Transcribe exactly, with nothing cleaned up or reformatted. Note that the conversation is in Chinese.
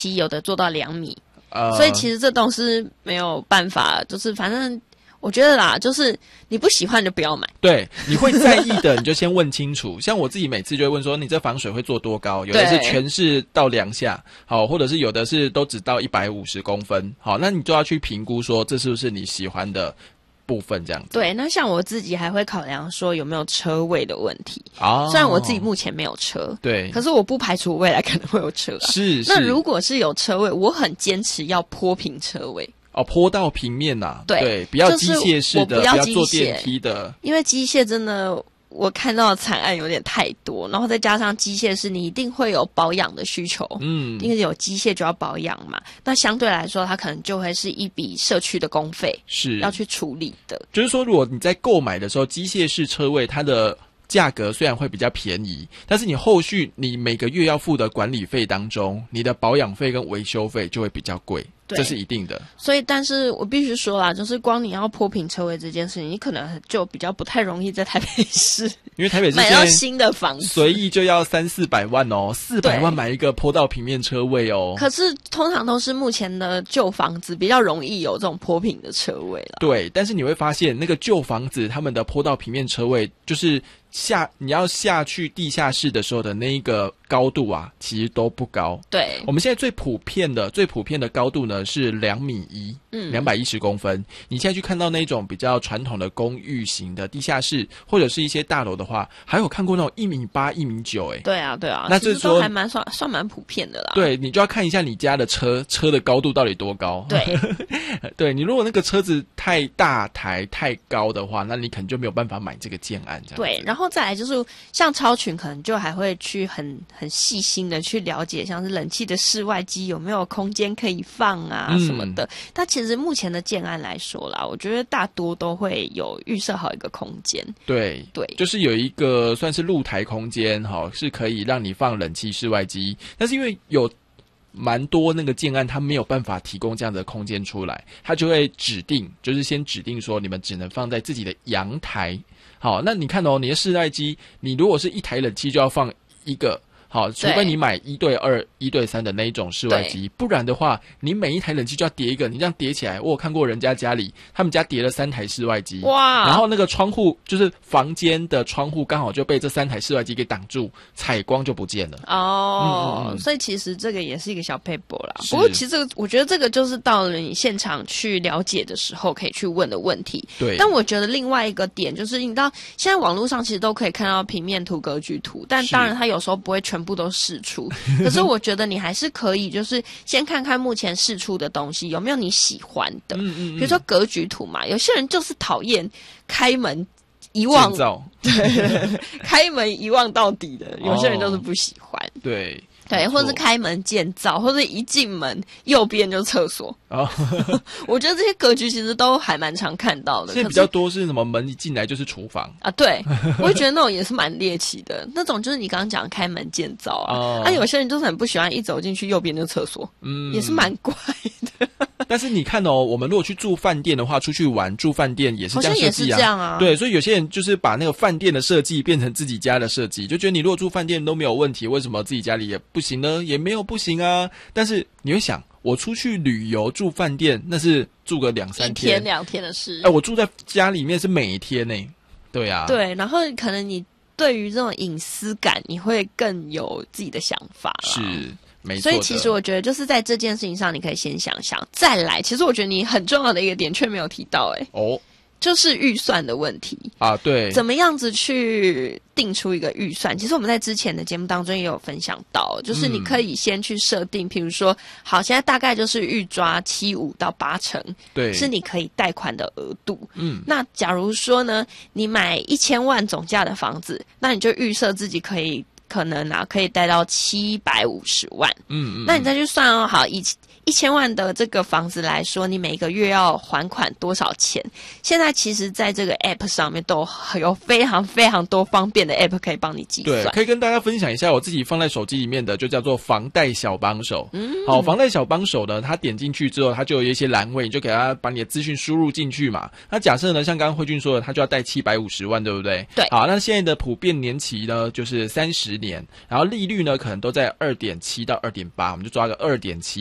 期，有的做到两米， 呃， 所以其实这都是没有办法，就是反正我觉得啦，就是你不喜欢就不要买。 对，你会在意的你就先问清楚。像我自己每次就会问说，你这防水会做多高？有的是全是到两下，好，或者是有的是都只到一百五十公分，好，那你就要去评估说这是不是你喜欢的部分这样子。 对，那像我自己还会考量说有没有车位的问题。 哦， 虽然我自己目前没有车， 对， 可是我不排除未来可能会有车啊。 是， 那如果是有车位，我很坚持要坡平车位。 哦，坡到平面呐、啊， 对对，不要机械式的， 就是、不要不要坐电梯的， 因为机械真的我看到的惨案有点太多，然后再加上机械是你一定会有保养的需求，嗯，因为有机械就要保养嘛，那相对来说它可能就会是一笔社区的公费， 是要去处理的。 就是说，如果你在购买的时候，机械式车位它的价格虽然会比较便宜，但是你后续你每个月要付的管理费当中，你的保养费跟维修费就会比较贵，这是一定的。 所以，但是我必须说啦，就是光你要坡平车位这件事情，你可能就比较不太容易在台北市， 因为台北市买到新的房子， 随意就要三四百万哦，四百万买一个坡道平面车位哦。 可是通常都是目前的旧房子比较容易有这种坡平的车位啦。 对，但是你会发现那个旧房子他们的坡道平面车位就是下你要下去地下室的时候的那一个高度啊，其实都不高。 对， 我们现在最普遍的最普遍的高度呢是两米一，嗯，两百一十公分。你现在去看到那种比较传统的公寓型的地下室，或者是一些大楼的话，还有看过那种一米八、一米九，哎， 对啊，对啊， 那这说还蛮算算蛮普遍的啦。 对，你就要看一下你家的车车的高度到底多高。 对， 对你如果那个车子太大台太高的话，那你可能就没有办法买这个建案这样子。 对，然后再来就是像超群，可能就还会去很很细心的去了解，像是冷气的室外机有没有空间可以放啊、嗯、什么的。但其实目前的建案来说啦，我觉得大多都会有预设好一个空间。 对对， 就是有一个算是露台空间，哈，是可以让你放冷气室外机，但是因为有蛮多那个建案，它没有办法提供这样的空间出来，它就会指定，就是先指定说你们只能放在自己的阳台。好，那你看哦，你的室外机，你如果是一台冷气就要放一个，好，除非你买一对二、一对三的那一种室外机，不然的话，你每一台冷气就要叠一个。你这样叠起来，我有看过人家家里，他们家叠了三台室外机，哇！然后那个窗户就是房间的窗户刚好就被这三台室外机给挡住，采光就不见了。 哦，嗯嗯嗯，所以其实这个也是一个小撇步啦。不过其实这个，我觉得这个就是到了你现场去了解的时候可以去问的问题。 对。 但我觉得另外一个点就是，你知道现在网络上其实都可以看到平面图、格局图，但当然它有时候不会全部都释出。可是我觉得你还是可以，就是先看看目前释出的东西有没有你喜欢的。嗯嗯嗯，比如说格局图嘛，有些人就是讨厌开门一望，对，开门一望到底的，有些人就是不喜欢。 哦、对。 对，或者是开门见灶，或者一进门右边就厕所。哦，我觉得这些格局其实都还蛮常看到的。 现在比较多是什么门一进来就是厨房啊？对，我也觉得那种也是蛮猎奇的。那种就是你刚刚讲开门见灶啊，哦、啊，有些人就是很不喜欢一走进去右边就厕所，嗯，也是蛮怪的。 但是你看哦，我们如果去住饭店的话，出去玩住饭店也是这样设计啊。 好像也是这样啊。 对，所以有些人就是把那个饭店的设计变成自己家的设计，就觉得你如果住饭店都没有问题，为什么自己家里也不行呢？也没有不行啊。但是你会想，我出去旅游住饭店，那是住个两三天、 一天两天的事。 哎，我住在家里面是每天呢、欸。对啊。 对，然后可能你对于这种隐私感，你会更有自己的想法啦。 是。没错， 所以其实我觉得就是在这件事情上，你可以先想想，再来。其实我觉得你很重要的一个点却没有提到、欸，哎，哦，就是预算的问题啊。对， 怎么样子去定出一个预算？其实我们在之前的节目当中也有分享到，就是你可以先去设定，譬如说，好，现在大概就是预抓七五到八成， 对， 是你可以贷款的额度。嗯，那假如说呢，你买一千万总价的房子，那你就预设自己可以。可能啊，可以贷到七百五十万。嗯嗯，那你再去算哦，好，以一千万的这个房子来说，你每个月要还款多少钱？现在其实在这个 App 上面都有非常非常多方便的 App 可以帮你计算。 对，可以跟大家分享一下我自己放在手机里面的，就叫做房贷小帮手。嗯，好，房贷小帮手呢，它点进去之后，它就有一些栏位，你就给它把你的资讯输入进去嘛。那假设呢，像刚刚慧君说的，他就要贷七百五十万，对不对？ 对。 好，那现在的普遍年期呢，就是三十年，然后利率呢可能都在二点七到二点八，我们就抓个二点七。